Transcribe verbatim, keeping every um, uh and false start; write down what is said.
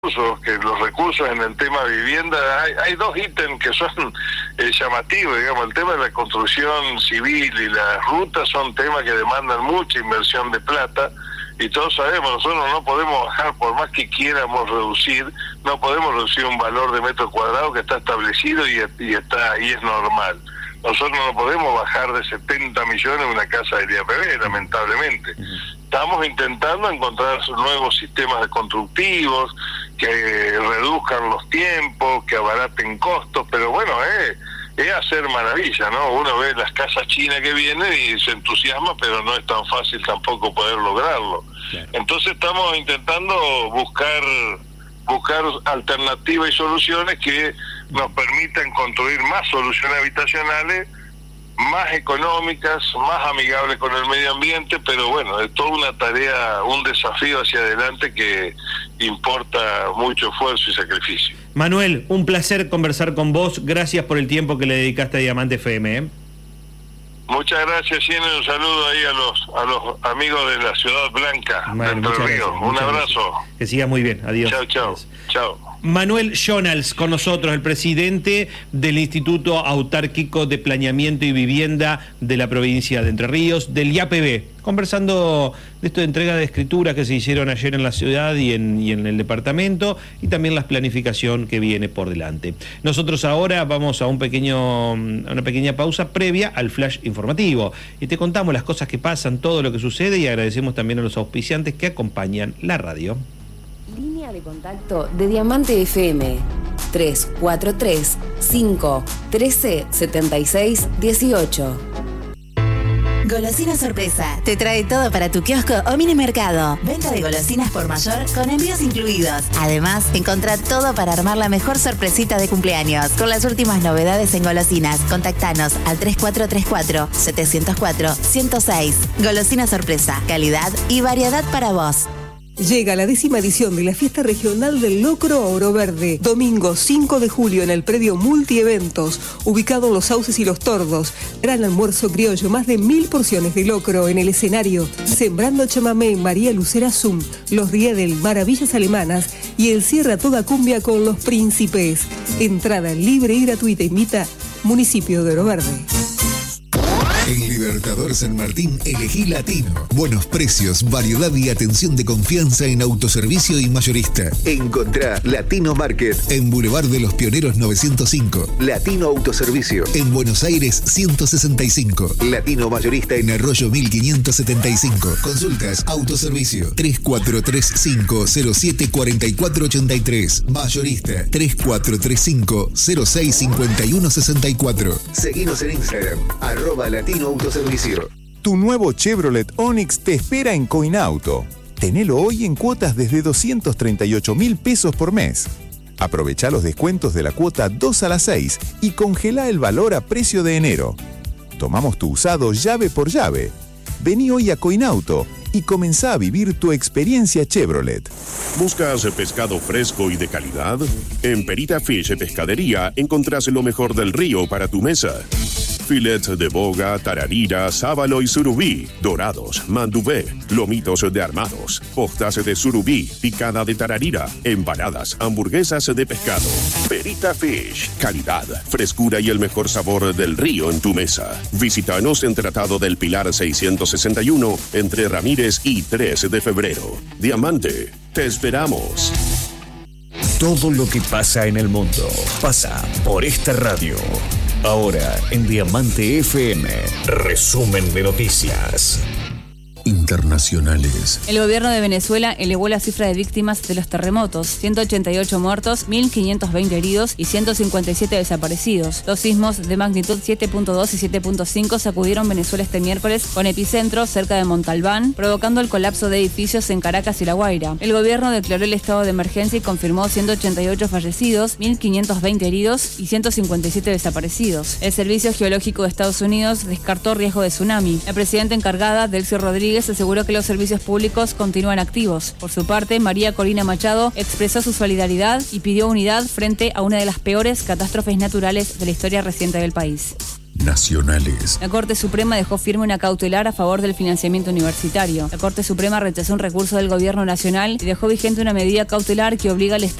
que los recursos en el tema vivienda, hay, hay dos ítems que son eh, llamativos, digamos, el tema de la construcción civil y las rutas son temas que demandan mucha inversión de plata, y todos sabemos, nosotros no podemos bajar, por más que quieramos reducir, no podemos reducir un valor de metro cuadrado que está establecido y, y está y es normal. Nosotros no podemos bajar de setenta millones una casa del I A P B, lamentablemente. Estamos intentando encontrar nuevos sistemas de constructivos que reduzcan los tiempos, que abaraten costos, pero bueno, eh, es hacer maravilla, ¿no? Uno ve las casas chinas que vienen y se entusiasma, pero no es tan fácil tampoco poder lograrlo. Claro. Entonces estamos intentando buscar buscar alternativas y soluciones que nos permitan construir más soluciones habitacionales, más económicas, más amigables con el medio ambiente, pero bueno, es toda una tarea, un desafío hacia adelante que importa mucho esfuerzo y sacrificio. Manuel, un placer conversar con vos, gracias por el tiempo que le dedicaste a Diamante F M, ¿eh? Muchas gracias, y un saludo ahí a los a los amigos de la Ciudad Blanca, bueno, de Entre Ríos. Un abrazo. Gracias. Que siga muy bien, adiós. Chao, chao, chao. Manuel Jonals con nosotros, el presidente del Instituto Autárquico de Planeamiento y Vivienda de la provincia de Entre Ríos, del I A P B, conversando de esto de entrega de escrituras que se hicieron ayer en la ciudad y en, y en el departamento, y también la planificación que viene por delante. Nosotros ahora vamos a un pequeño, a una pequeña pausa previa al flash informativo, y te contamos las cosas que pasan, todo lo que sucede, y agradecemos también a los auspiciantes que acompañan la radio. Línea de contacto de Diamante F M tres cuatro tres, cinco, uno tres, siete seis, uno ocho. Golosina Sorpresa te trae todo para tu kiosco o mini mercado. Venta de golosinas por mayor con envíos incluidos. Además, encontrá todo para armar la mejor sorpresita de cumpleaños. Con las últimas novedades en golosinas, contactanos al tres cuatro tres cuatro, siete cero cuatro, uno cero seis. Golosina Sorpresa, calidad y variedad para vos. Llega la décima edición de la Fiesta Regional del Locro Oro Verde. Domingo cinco de julio en el predio Multieventos, ubicado en Los Sauces y Los Tordos. Gran almuerzo criollo, más de mil porciones de locro en el escenario. Sembrando chamamé, María Lucera Zum, Los Riedel, Maravillas Alemanas y el cierre a toda cumbia con Los Príncipes. Entrada libre y gratuita. Invita Municipio de Oro Verde. En Libertador San Martín, elegí Latino. Buenos precios, variedad y atención de confianza en autoservicio y mayorista. Encontrá Latino Market en Boulevard de los Pioneros novecientos cinco. Latino Autoservicio en Buenos Aires ciento sesenta y cinco. Latino Mayorista en Arroyo mil quinientos setenta y cinco. Consultas Autoservicio tres cuatro tres cinco, cero siete cuatro cuatro ocho tres. Mayorista tres cuatro tres cinco, cero seis cinco uno seis cuatro. Seguinos en Instagram, arroba Latino Autoservicio. Tu nuevo Chevrolet Onix te espera en Coinauto. Tenelo hoy en cuotas desde doscientos treinta y ocho mil pesos por mes. Aprovecha los descuentos de la cuota dos a las seis y congela el valor a precio de enero. Tomamos tu usado llave por llave. Vení hoy a Coinauto y comenzá a vivir tu experiencia Chevrolet. ¿Buscas pescado fresco y de calidad? En Perita Fish Pescadería encontrás lo mejor del río para tu mesa. Filet de boga, tararira, sábalo y surubí, dorados, mandubé, lomitos de armados, postas de surubí, picada de tararira, empanadas, hamburguesas de pescado. Perita Fish, calidad, frescura y el mejor sabor del río en tu mesa. Visítanos en Tratado del Pilar seiscientos sesenta y uno, entre Ramírez y tres de febrero. Diamante, te esperamos. Todo lo que pasa en el mundo pasa por esta radio. Ahora en Diamante F M, resumen de noticias internacionales. El gobierno de Venezuela elevó la cifra de víctimas de los terremotos, ciento ochenta y ocho muertos, mil quinientos veinte heridos y ciento cincuenta y siete desaparecidos. Los sismos de magnitud siete punto dos y siete punto cinco sacudieron Venezuela este miércoles con epicentro cerca de Montalbán, provocando el colapso de edificios en Caracas y La Guaira. El gobierno declaró el estado de emergencia y confirmó ciento ochenta y ocho fallecidos, mil quinientos veinte heridos y ciento cincuenta y siete desaparecidos. El Servicio Geológico de Estados Unidos descartó riesgo de tsunami. La presidenta encargada, Delcy Rodríguez, aseguró que los servicios públicos continúan activos. Por su parte, María Corina Machado expresó su solidaridad y pidió unidad frente a una de las peores catástrofes naturales de la historia reciente del país. nacionales. La Corte Suprema dejó firme una cautelar a favor del financiamiento universitario. La Corte Suprema rechazó un recurso del Gobierno Nacional y dejó vigente una medida cautelar que obliga al Estado